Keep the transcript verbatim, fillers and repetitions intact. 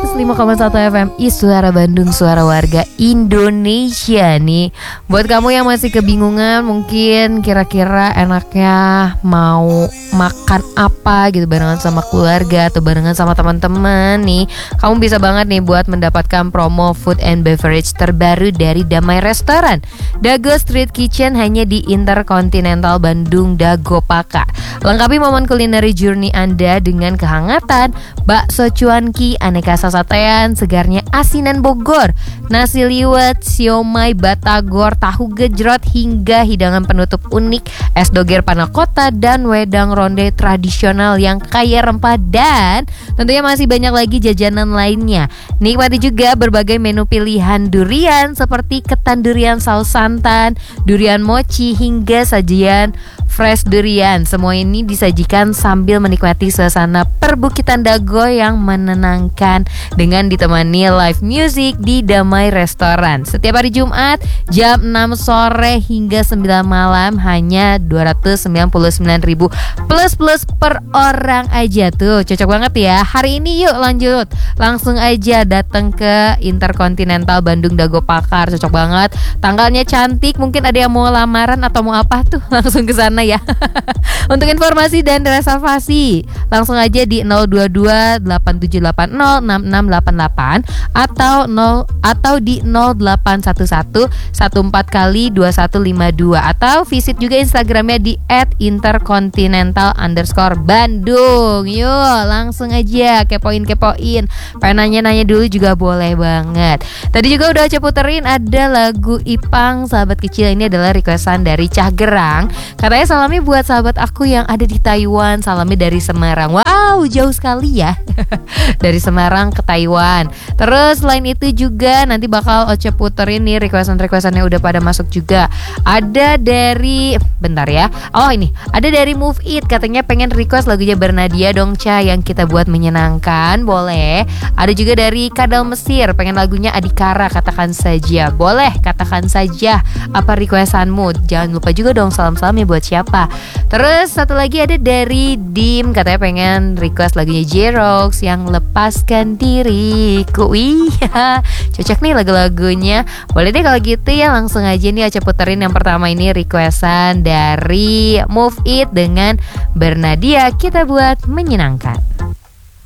seratus lima koma satu F M I Suara Bandung, suara warga Indonesia nih. Buat kamu yang masih kebingungan, mungkin kira-kira enaknya mau makan apa gitu barengan sama keluarga atau barengan sama teman-teman nih, kamu bisa banget nih buat mendapatkan promo food and beverage terbaru dari Damai Restoran Dago Street Kitchen hanya di Intercontinental Bandung Dago Pakar. Lengkapi momen culinary journey Anda dengan kehangatan bakso cuanki, aneka sasatean, segarnya asinan Bogor, nasi liwet, siomay batagor, tahu gejrot, hingga hidangan penutup unik, es doger panakota, dan wedang ronde tradisional yang kaya rempah, dan tentunya masih banyak lagi jajanan lainnya. Nikmati juga berbagai menu pilihan durian seperti ketan durian saus santan, durian mochi, hingga sajian fresh durian. Semua ini disajikan sambil menikmati suasana perbukitan Dago yang menenangkan dengan ditemani live music di Damai Restoran. Setiap hari Jumat jam enam sore hingga sembilan malam hanya dua ratus sembilan puluh sembilan ribu plus plus per orang aja tuh. Cocok banget ya. Hari ini yuk lanjut. Langsung aja datang ke Intercontinental Bandung Dago Pakar. Cocok banget. Tanggalnya cantik. Mungkin ada yang mau lamaran atau mau apa tuh, langsung ke sana ya. Untuk informasi dan reservasi langsung aja di nol dua dua delapan tujuh delapan nol enam enam delapan delapan atau nol atau di nol delapan satu satu satu empat kali dua satu lima dua, atau visit juga Instagramnya di et intercontinental underscore Bandung. Yuk langsung aja kepoin-kepoin, pengen nanya-nanya dulu juga boleh banget. Tadi juga udah coba puterin ada lagu Ipang Sahabat Kecil. Ini adalah requestan dari Cah Gerang. Katanya salamnya buat sahabat aku yang ada di Taiwan. Salamnya dari Semarang. Wow, jauh sekali ya. Dari Semarang ke Taiwan. Terus selain itu juga nanti bakal Oce puterin nih requestan-requestan yang udah pada masuk juga. Ada dari, bentar ya. Oh ini, ada dari Move It. Katanya pengen request lagunya Bernadia dong Ca, yang kita buat menyenangkan. Boleh. Ada juga dari Kadal Mesir, pengen lagunya Adikara, katakan saja. Boleh, katakan saja apa requestanmu. Jangan lupa juga dong salam-salamnya buat siapa. Terus satu lagi ada dari Dim, katanya pengen request lagunya J-Rocks yang Lepaskan Diriku. Wih, cocok nih lagu-lagunya. Boleh deh kalau gitu ya, langsung aja nih Aca puterin yang pertama ini requestan dari Move It dengan Bernadia, kita buat menyenangkan.